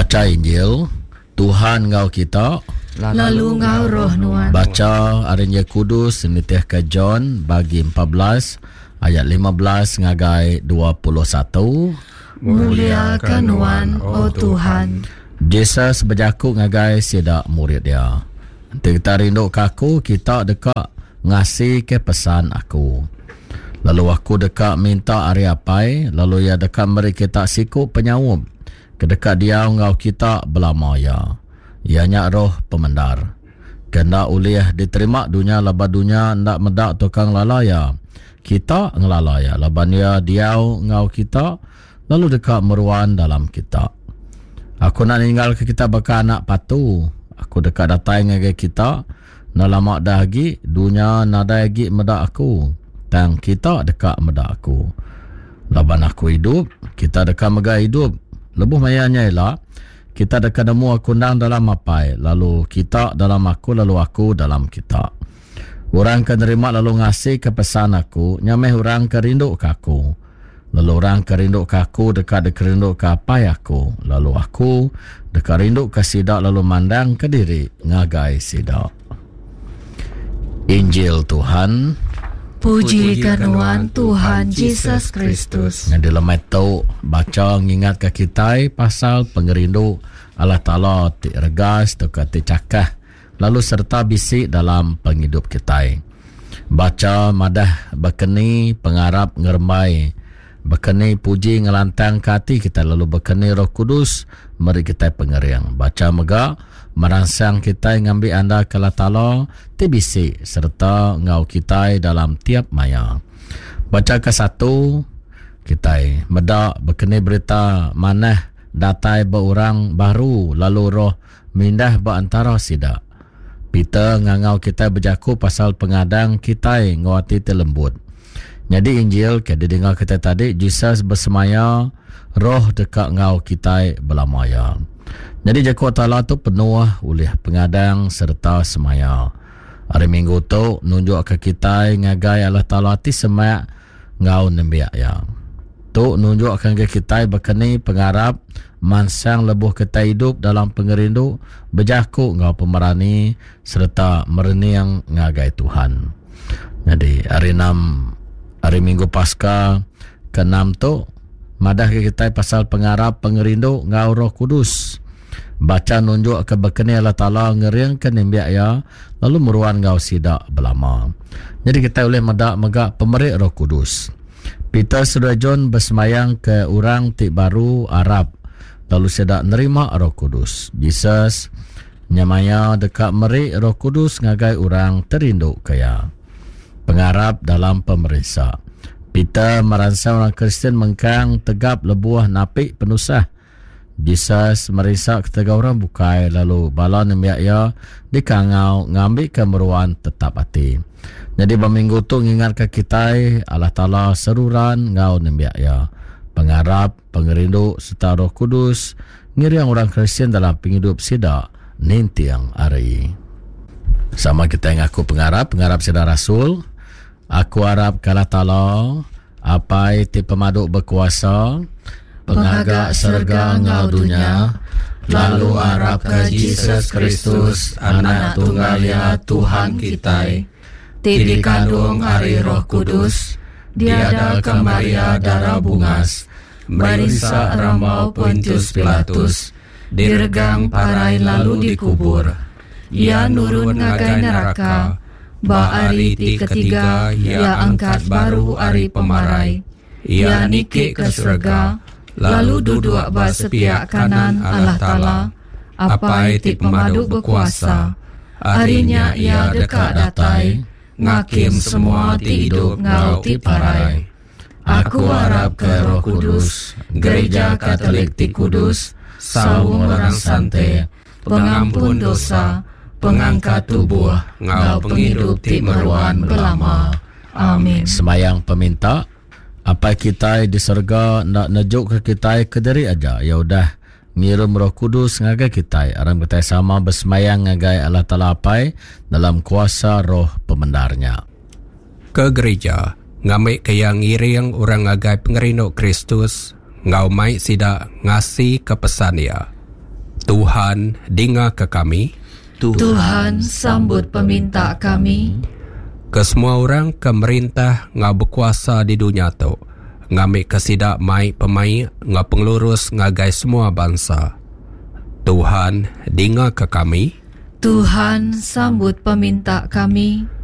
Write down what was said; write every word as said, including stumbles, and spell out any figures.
Baca Injil, Tuhan ngau kita, lalu ngau roh nuan. Baca Arinya Kudus Nitih ke John bagi empat belas ayat lima belas ngagai dua puluh satu. Muliakan nuan, oh Tuhan. Jesus berjaku ngagai sidak murid dia. Kita rindu kaku, kita dekat ngasih ke pesan aku. Lalu aku dekat minta hari apai, lalu ia dekat meri kita sikuk penyawum. Kedekat dia ngau kita belama ya. Ianya roh pemendar. Kena uliah diterima dunia laba dunia ndak medak tukang lalaya. Kita ngelalaya laban ya dia ngau kita lalu dekat meruan dalam kita. Aku nak tinggal ke kita baka anak patu. Aku dekat datang ngage kita na lama dah gi dunia nada gi medak aku. Tang kita dekat medak aku. Laban aku hidup, kita dekat mega hidup. Lebuh mayanya ialah kita dekat nemu aku nang dalam apai, lalu kita dalam aku, lalu aku dalam kita. Orang kan terima lalu ngasih ke pesan aku, nyameh orang kerindu ke aku. Lalu orang kerindu ke aku, dekat dekat rindu ke apai aku. Lalu aku dekat rindu ke sidak, lalu mandang ke diri, ngagai sidak. Injil Tuhan. Puji kenuan Tuhan Yesus Kristus. Yang dalam itu baca ngingat ke kita pasal pengerindu Allah Ta'ala ti regas tu ke ti cakah lalu serta bisik dalam penghidup kita. Baca madah bekeni pengarap ngermai, bekeni puji ngelantang kati kita, lalu bekeni Roh Kudus mari kita pengeriang. Baca mega merangsang kita ngambil anda ke Allah Ta'ala ti bisik serta ngau kita dalam tiap maya. Baca ke satu kita medak bekeni berita manah datai berorang baru lalu roh mindah berantara sidak. Peter ngangau kita berjaku pasal pengadang kita ngawati telembut. Jadi Injil ke didengar kita tadi Jesus bersemaya roh dekat ngau kita belamaya. Jadi jaku ta'ala tu penuh oleh pengadang serta semaya. Hari Minggu tu nunjuk ke kita ngagai Allah Ta'ala ti semak ngau nembiak ya. Tu nunjukkan ke kita berkeni pengarap mansang lebuh kita hidup dalam pengerindu berjaku ngau pemerani serta mereniang ngagai Tuhan. Jadi hari enam hari Minggu Paskah ke enam tu madah ke kita pasal pengarap pengerindu ngau Roh Kudus. Baca nunjuk ke berkeni Allah Ta'ala ngeriang ke nimbiak ya lalu meruan ngau sidak belama. Jadi kita boleh medak megak pemerik Roh Kudus. Peter Saudara John bersemayang ke orang tik baru Arab lalu sedak nerima Roh Kudus. Jesus nyamanya dekat merik Roh Kudus ngagai orang terindu kaya. Pengarap dalam pemeriksa. Peter meransang orang Kristian mengkang tegap lebuah napik penusah. Jesus merisak ketiga orang bukai lalu bala nembiak ya dikangau ngambil kemeruan tetap hati. Jadi berminggu tu ngingat ke kita Allah Ta'ala seruran ngau nembiak ya. Pengarap, pengerindu serta Roh Kudus ngiriang orang Kristian dalam penghidup sidak nintiang hari. Sama kita yang aku pengarap, pengarap sidak Rasul. Aku harap ke Allah Ta'ala apai ti pemaduk berkuasa pengagak serga ngau dunia, lalu harap ke Yesus Kristus anak tunggal ya Tuhan kita. Ti dikandung ari Roh Kudus, diada ke Maria darah bungas, barisa ramau Pontius Pilatus, diregang parai lalu dikubur. Ia nurun ngagai neraka, ba ari ti ketiga ia angkat baru ari pemarai. Ia niki ke surga, lalu duduk ba sepiak kanan Allah Ta'ala, apai ti pemaduk berkuasa. Arinya ia dekat datai, ngakim semua ti hidup ngau ti parai. Aku harap ke Roh Kudus, gereja Katolik ti kudus, saung orang sante, pengampun dosa, pengangkat tubuh, ngau penghidup ti meruan belama. Amin. Semayang peminta. Apa kita di surga nak nejuk ke kita ke diri aja. Ya udah ngirim Roh Kudus ngagai kita. Orang kita sama bersemayang ngagai Allah Ta'ala apai dalam kuasa roh pemendarnya. Ke gereja ngamik ke yang ngiring orang ngagai pengerino Kristus ngau mai sida ngasih ke pesan ya. Tuhan, dengar ke kami. Tuhan, sambut peminta kami. Ke semua orang kemerintah nga berkuasa di dunia tu, ngambil kesidak mai pemai nga pengelurus ngagai semua bangsa. Tuhan, dengar ke kami. Tuhan, sambut peminta kami.